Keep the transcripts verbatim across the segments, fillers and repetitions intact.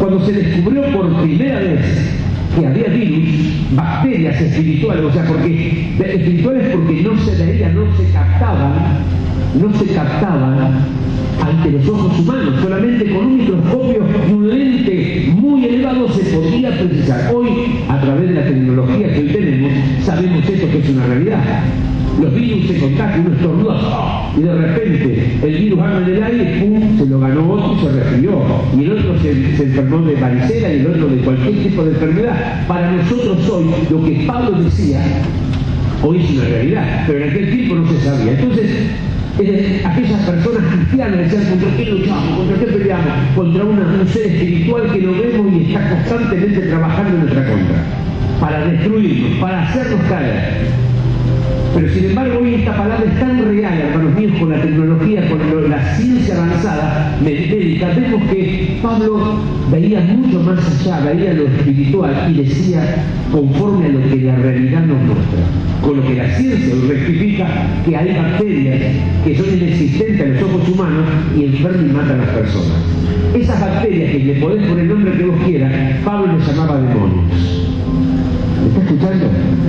cuando se descubrió por primera vez que había virus, bacterias espirituales, o sea, porque espirituales porque no se veían, no se captaban, no se captaban ante los ojos humanos, solamente con un microscopio y un lente muy elevado se podía precisar. Hoy, a través de la tecnología que hoy tenemos, sabemos esto que es una realidad. Los virus se contagian, uno estornuda, ¡oh! Y de repente el virus anda en el aire, ¡pum!, se lo ganó otro y se resfrió. Y el otro se, se enfermó de varicela y el otro de cualquier tipo de enfermedad. Para nosotros hoy, lo que Pablo decía, hoy es una realidad, pero en aquel tiempo no se sabía. Entonces, eh, aquellas personas cristianas decían, ¿contra qué luchamos? ¿Contra qué peleamos? Contra una, un ser espiritual que lo vemos y está constantemente trabajando en nuestra contra, para destruirnos, para hacernos caer. Pero sin embargo hoy esta palabra es tan real, hermanos míos, con la tecnología, con lo, la ciencia avanzada médica, vemos que Pablo veía mucho más allá, veía lo espiritual y decía conforme a lo que la realidad nos muestra. Con lo que la ciencia rectifica que hay bacterias que son inexistentes a los ojos humanos y enferman y matan a las personas. Esas bacterias, que le podés poner el nombre que vos quieras, Pablo les llamaba demonios. ¿Me está escuchando?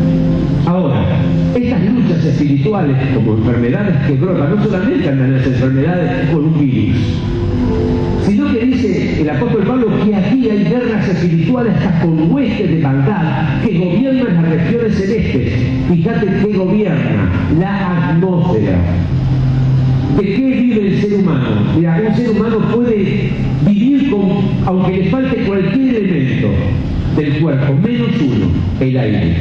Ahora, estas luchas espirituales como enfermedades que brotan, no solamente andan las enfermedades con un virus, sino que dice el apóstol Pablo que aquí hay guerras espirituales hasta con huestes de maldad que gobiernan las regiones celestes. Fíjate qué gobierna la atmósfera. ¿De qué vive el ser humano? Mira, un ser humano puede vivir con, aunque le falte cualquier elemento del cuerpo, menos uno, el aire.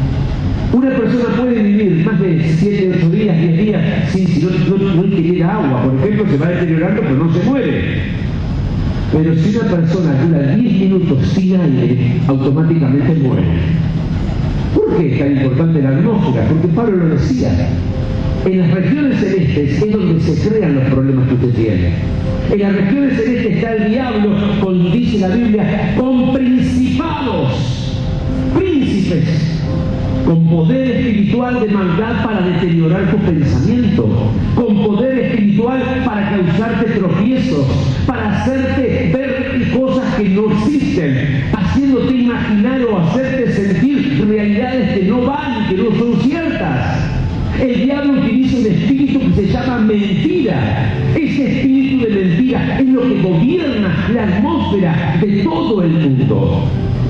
Una persona puede vivir más de siete, ocho días, diez días, sin, si no, no, no ingiere agua, por ejemplo, se va deteriorando, pero no se muere. Pero si una persona dura diez minutos sin aire, automáticamente muere. ¿Por qué es tan importante la atmósfera? Porque Pablo lo decía. En las regiones celestes es donde se crean los problemas que usted tiene. En las regiones celestes está el diablo, con, dice la Biblia, con principados, príncipes, con poder espiritual de maldad para deteriorar tu pensamiento, con poder espiritual para causarte tropiezos, para hacerte ver cosas que no existen, haciéndote imaginar o hacerte sentir realidades que no van, que no son ciertas. El diablo utiliza un espíritu que se llama mentira. Ese espíritu de mentira es lo que gobierna la atmósfera de todo el mundo.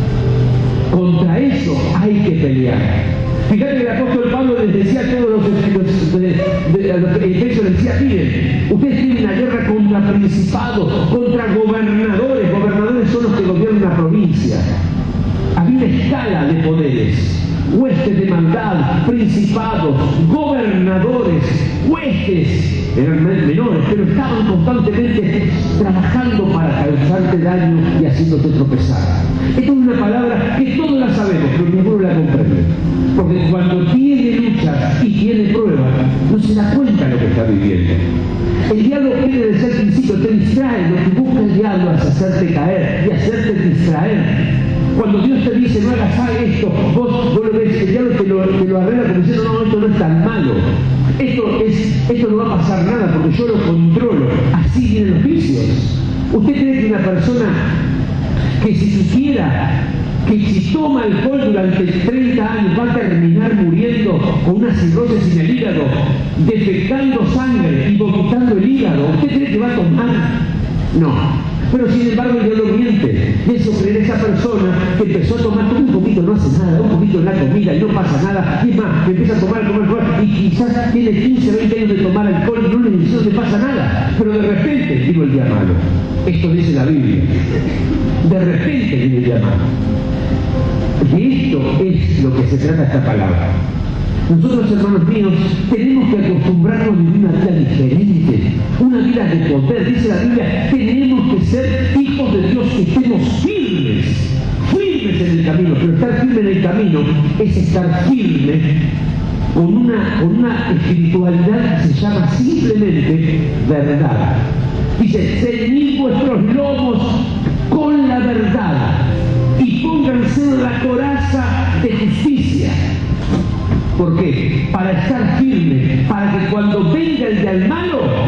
Contra eso hay que pelear. Fíjate que el apóstol Pablo les decía a todos los, de, de, de, los efesios, les decía, miren, ustedes tienen una guerra contra principados, contra gobernadores. Gobernadores son los que gobiernan una provincia. Había una escala de poderes. Huestes de maldad, principados, gobernadores, huestes, eran menores, pero estaban constantemente trabajando para causarte daño y haciéndote tropezar. Esta es una palabra que todos la sabemos, pero ninguno la comprende. Porque cuando tiene luchas y tiene pruebas, no se da cuenta de lo que está viviendo. El diablo quiere desde el principio, te distrae, lo que busca el diablo es hacerte caer y hacerte distraer. Cuando Dios te dice no hagas esto, vos, vos lo ves, el diablo te lo, te lo arregla como diciendo no, esto no es tan malo. Esto, es, esto no va a pasar nada porque yo lo controlo. Así vienen los vicios. ¿Usted cree que una persona que si supiera que si toma alcohol durante treinta años va a terminar muriendo con una cirrosis en el hígado, defecando sangre y vomitando el hígado, ¿usted cree que va a tomar? No. Pero sin embargo el diablo miente. Y eso cree esa persona que empezó a tomar un poquito, no hace nada, un poquito en la comida y no pasa nada. Y es más, empieza a tomar, comer, comer y quizás tiene quince, veinte años de tomar alcohol y no le, no le pasa nada. Pero de repente vino el día malo. Esto dice la Biblia. De repente viene el día malo. Y esto es lo que se trata esta palabra. Nosotros, hermanos míos, tenemos que acostumbrarnos a vivir una vida diferente, una vida de poder. Dice la Biblia, tenemos que ser hijos de Dios, que estemos firmes, firmes en el camino. Pero estar firme en el camino es estar firme con una, con una espiritualidad que se llama simplemente verdad. Dice, ceñid vuestros lomos con la verdad y pónganse en la coraza de justicia. ¿Por qué? Para estar firme, para que cuando venga el día malo